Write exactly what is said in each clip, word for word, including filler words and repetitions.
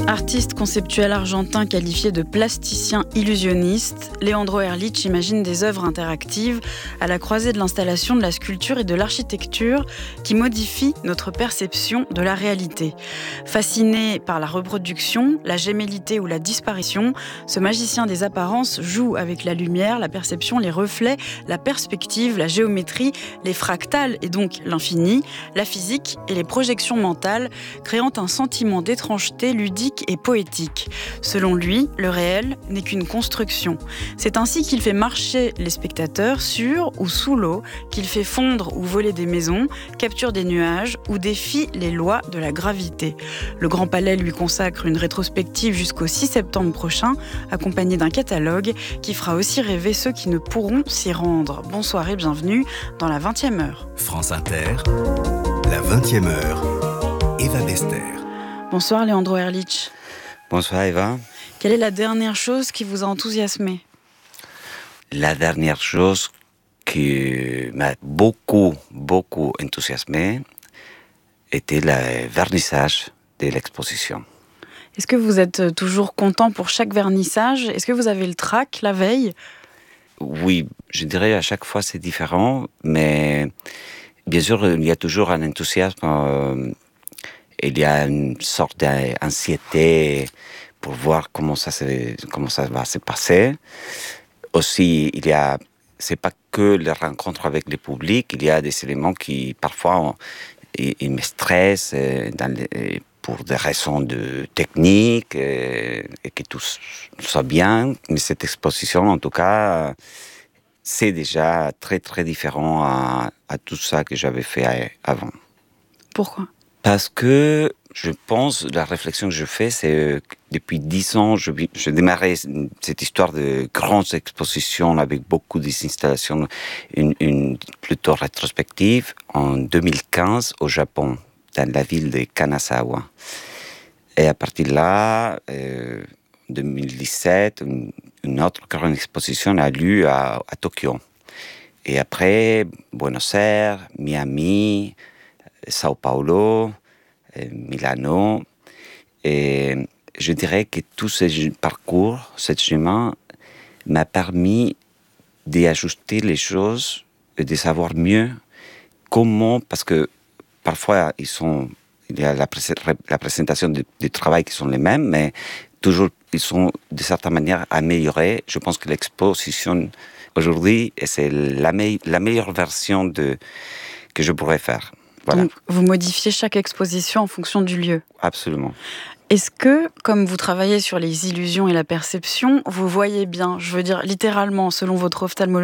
Artiste conceptuel argentin qualifié de plasticien illusionniste, Leandro Erlich imagine des œuvres interactives à la croisée de l'installation, de la sculpture et de l'architecture qui modifient notre perception de la réalité. Fasciné par la reproduction, la gémellité ou la disparition, ce magicien des apparences joue avec la lumière, la perception, les reflets, la perspective, la géométrie, les fractales et donc l'infini, la physique et les projections mentales, créant un sentiment d'étrangeté ludique et poétique. Selon lui, le réel n'est qu'une construction. C'est ainsi qu'il fait marcher les spectateurs sur ou sous l'eau, qu'il fait fondre ou voler des maisons, capture des nuages ou défie les lois de la gravité. Le Grand Palais lui consacre une rétrospective jusqu'au six septembre prochain, accompagnée d'un catalogue qui fera aussi rêver ceux qui ne pourront s'y rendre. Bonsoir et bienvenue dans la vingtième heure. France Inter, la vingtième heure, Eva Bester. Bonsoir Leandro Erlich. Bonsoir Eva. Quelle est la dernière chose qui vous a enthousiasmé ? La dernière chose qui m'a beaucoup, beaucoup enthousiasmé était le vernissage de l'exposition. Est-ce que vous êtes toujours content pour chaque vernissage ? Est-ce que vous avez le trac la veille ? Oui, je dirais à chaque fois c'est différent, mais bien sûr il y a toujours un enthousiasme. Euh, Il y a une sorte d'anxiété pour voir comment ça, se, comment ça va se passer. Aussi, il y a, c'est pas que les rencontres avec le public, il y a des éléments qui, parfois, ils, ils me stressent dans les, pour des raisons de technique et, et que tout soit bien. Mais cette exposition, en tout cas, c'est déjà très, très différent à, à tout ça que j'avais fait avant. Pourquoi ? Parce que je pense, la réflexion que je fais, c'est que depuis dix ans, je, je démarrais cette histoire de grandes expositions avec beaucoup d'installations, une, une plutôt rétrospective, en deux mille quinze au Japon, dans la ville de Kanazawa. Et à partir de là, euh, en deux mille dix-sept, une, une autre grande exposition a lieu à, à Tokyo. Et après, Buenos Aires, Miami, Sao Paulo, Milano, et je dirais que tout ce parcours, ce chemin, m'a permis d'ajuster les choses et de savoir mieux comment, parce que parfois ils sont, il y a la, pré- la présentation du, du travail qui sont les mêmes, mais toujours ils sont de certaine manière améliorés. Je pense que l'exposition aujourd'hui, c'est la, me- la meilleure version de, que je pourrais faire. Voilà. Donc, vous modifiez chaque exposition en fonction du lieu. Absolument. Est-ce que, comme vous travaillez sur les illusions et la perception, vous voyez bien, je veux dire littéralement, selon votre ophtalmologiste ?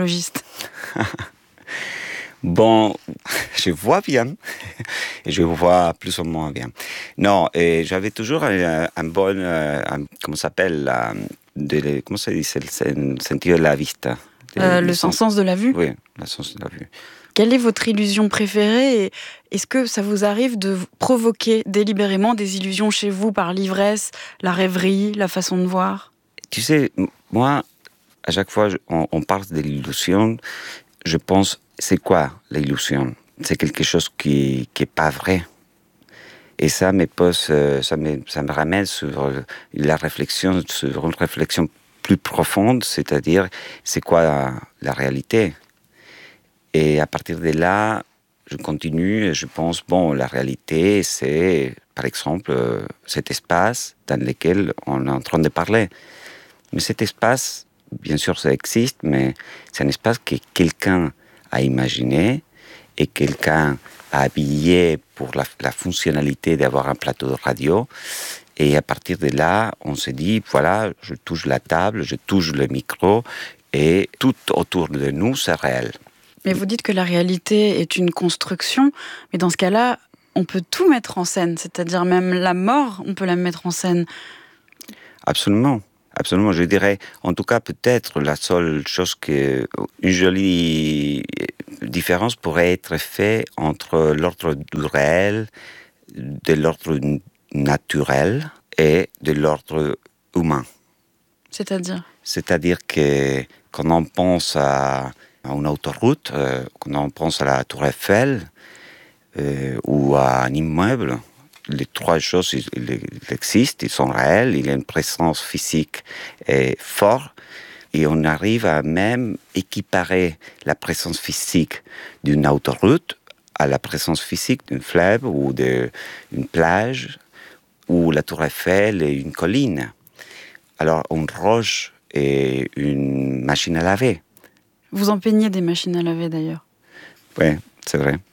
Bon, je vois bien, et je vois plus ou moins bien. Non, et j'avais toujours un, un bon, un, comment ça s'appelle, un, de, comment ça dit, c'est le sentido de la vista. De, euh, le sens, sens de la vue ? Oui, le sens de la vue. Quelle est votre illusion préférée et est-ce que ça vous arrive de provoquer délibérément des illusions chez vous par l'ivresse, la rêverie, la façon de voir ? Tu sais, moi, à chaque fois on, on parle de l'illusion, je pense, c'est quoi l'illusion ? C'est quelque chose qui n'est pas vrai. Et ça me pose, ça me, ça me ramène sur la réflexion, sur une réflexion plus profonde, c'est-à-dire, c'est quoi la, la réalité ? Et à partir de là, je continue et je pense, bon, la réalité, c'est, par exemple, euh, cet espace dans lequel on est en train de parler. Mais cet espace, bien sûr, ça existe, mais c'est un espace que quelqu'un a imaginé et quelqu'un a habillé pour la, la fonctionnalité d'avoir un plateau de radio. Et à partir de là, on se dit, voilà, je touche la table, je touche le micro et tout autour de nous, c'est réel. Mais vous dites que la réalité est une construction, mais dans ce cas-là, on peut tout mettre en scène, c'est-à-dire même la mort, on peut la mettre en scène. Absolument, absolument. Je dirais, en tout cas, peut-être la seule chose que, une jolie différence pourrait être faite entre l'ordre du réel, de l'ordre naturel et de l'ordre humain. C'est-à-dire ? C'est-à-dire que quand on pense à à une autoroute, euh, quand on pense à la Tour Eiffel euh, ou à un immeuble, les trois choses, ils, ils existent, ils sont réels, il y a une présence physique et forte, et on arrive à même équiparer la présence physique d'une autoroute à la présence physique d'une fleuve ou d'une plage, ou la tour Eiffel et une colline. Alors, une roche et une machine à laver. Vous en peignez des machines à laver d'ailleurs. Oui, c'est vrai.